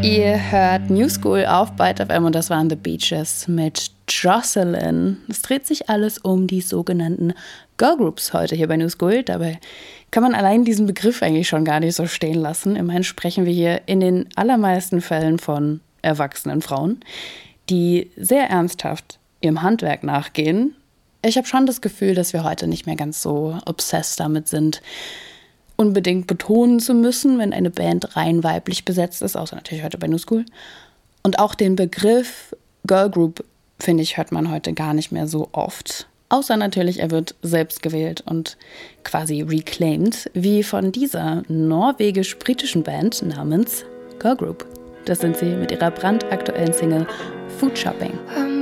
Ihr hört New School auf Byte FM und das waren The Beaches mit Jocelyn. Es dreht sich alles um die sogenannten Girlgroups heute hier bei New School. Dabei kann man allein diesen Begriff eigentlich schon gar nicht so stehen lassen. Immerhin sprechen wir hier in den allermeisten Fällen von erwachsenen Frauen, die sehr ernsthaft ihrem Handwerk nachgehen. Ich habe schon das Gefühl, dass wir heute nicht mehr ganz so obsessed damit sind, unbedingt betonen zu müssen, wenn eine Band rein weiblich besetzt ist, außer natürlich heute bei New School. Und auch den Begriff Girl Group, finde ich, hört man heute gar nicht mehr so oft. Außer natürlich, er wird selbst gewählt und quasi reclaimed, wie von dieser norwegisch-britischen Band namens Girl Group. Das sind sie mit ihrer brandaktuellen Single Food Shopping.